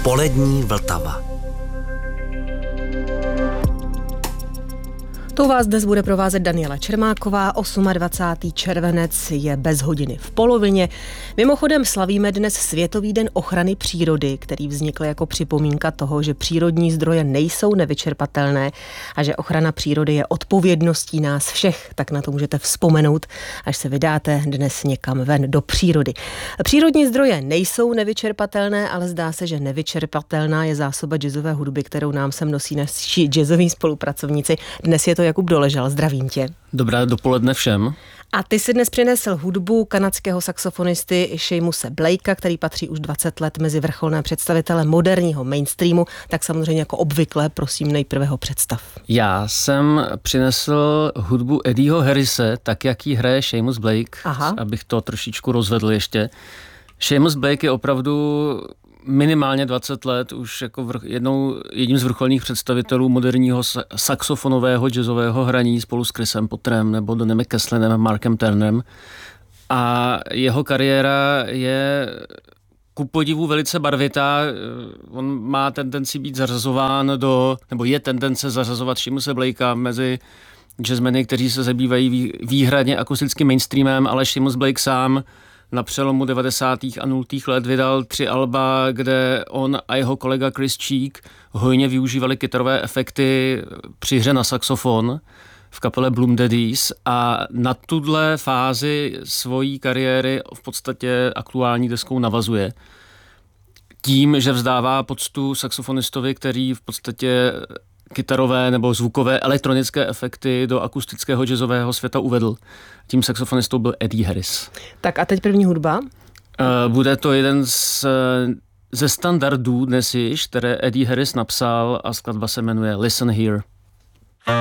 Polední Vltava. To vás dnes bude provázet Daniela Čermáková. 28. červenec je bez hodiny v polovině. Mimochodem slavíme dnes Světový den ochrany přírody, který vznikl jako připomínka toho, že přírodní zdroje nejsou nevyčerpatelné a že ochrana přírody je odpovědností nás všech. Tak na to můžete vzpomenout, až se vydáte dnes někam ven do přírody. Přírodní zdroje nejsou nevyčerpatelné, ale zdá se, že nevyčerpatelná je zásoba jazzové hudby, kterou nám sem nosí naši jazzoví spolupracovníci. Dnes je to Jakub Doležal, zdravím tě. Dobré dopoledne všem. A ty si dnes přinesl hudbu kanadského saxofonisty Seamuse Blakea, který patří už 20 let mezi vrcholné představitele moderního mainstreamu, tak samozřejmě jako obvykle, prosím, nejprve ho představ. Já jsem přinesl hudbu Eddieho Harrise, tak jak ji hraje Seamus Blake, abych to trošičku rozvedl ještě. Seamus Blake je opravdu minimálně 20 let už jako jedním z vrcholných představitelů moderního saxofonového jazzového hraní spolu s Chrisem Potterem nebo Donnym McCaslinem a Markem Turnerem. A jeho kariéra je ku podivu velice barvitá. On má tendenci být zařazován nebo je tendence zařazovat Seamuse Blakea mezi jazzmeny, kteří se zabývají výhradně akustickým mainstreamem, ale Seamus Blake sám na přelomu 90. a 0. let vydal 3 alba, kde on a jeho kolega Chris Cheek hojně využívali kytarové efekty při hře na saxofon v kapele Bloom Daddies a na tuhle fázi svojí kariéry v podstatě aktuální deskou navazuje. Tím, že vzdává poctu saxofonistovi, který v podstatě kytarové nebo zvukové elektronické efekty do akustického jazzového světa uvedl. Tím saxofonistou byl Eddie Harris. Tak a teď první hudba? Bude to jeden ze standardů dnes již, které Eddie Harris napsal a skladba se jmenuje Listen Here.